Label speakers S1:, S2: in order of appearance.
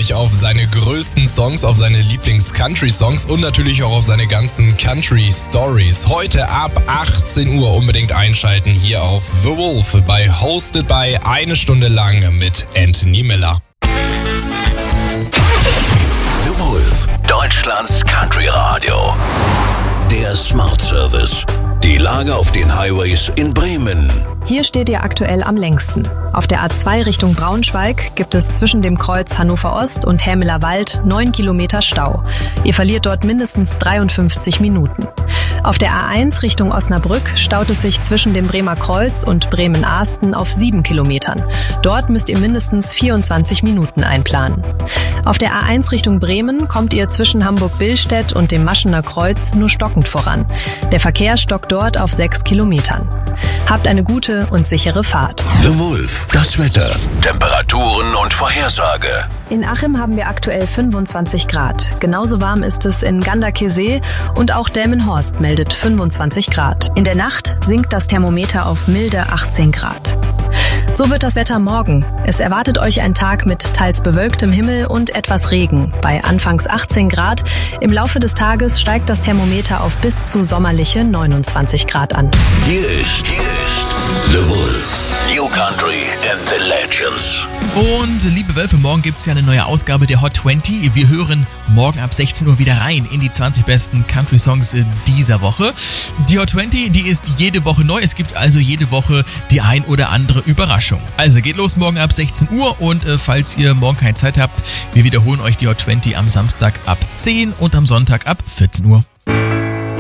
S1: euch auf seine größten Songs, auf seine Lieblings-Country-Songs und natürlich auch auf seine ganzen Country-Stories. Heute ab 18 Uhr unbedingt einschalten hier auf The Wolf bei Hosted by eine Stunde lang mit Anthony Miller.
S2: The Wolf, Deutschlands Country-Radio. Der Smart Service. Die Lage auf den Highways in Bremen.
S3: Hier steht ihr aktuell am längsten. Auf der A2 Richtung Braunschweig gibt es zwischen dem Kreuz Hannover Ost und Hämeler Wald 9 Kilometer Stau. Ihr verliert dort mindestens 53 Minuten. Auf der A1 Richtung Osnabrück staut es sich zwischen dem Bremer Kreuz und Bremen-Ahsten auf 7 Kilometern. Dort müsst ihr mindestens 24 Minuten einplanen. Auf der A1 Richtung Bremen kommt ihr zwischen Hamburg-Billstedt und dem Maschener Kreuz nur stockend voran. Der Verkehr stockt dort auf 6 Kilometern. Habt eine gute und sichere Fahrt.
S2: The Wolf, das Wetter, Temperaturen und Vorhersage.
S3: In Achim haben wir aktuell 25 Grad. Genauso warm ist es in Ganderkesee und auch Delmenhorst meldet 25 Grad. In der Nacht sinkt das Thermometer auf milde 18 Grad. So wird das Wetter morgen. Es erwartet euch ein Tag mit teils bewölktem Himmel und etwas Regen. Bei anfangs 18 Grad. Im Laufe des Tages steigt das Thermometer auf bis zu sommerliche 29 Grad an.
S2: Hier ist The Wolf. New Country and the Legends.
S4: Und liebe Wölfe, morgen gibt's ja eine neue Ausgabe der Hot 20. Wir hören morgen ab 16 Uhr wieder rein in die 20 besten Country-Songs dieser Woche. Die Hot 20, die ist jede Woche neu. Es gibt also jede Woche die ein oder andere Überraschung. Also geht los morgen ab 16 Uhr und falls ihr morgen keine Zeit habt, wir wiederholen euch die Hot 20 am Samstag ab 10 und am Sonntag ab 14 Uhr.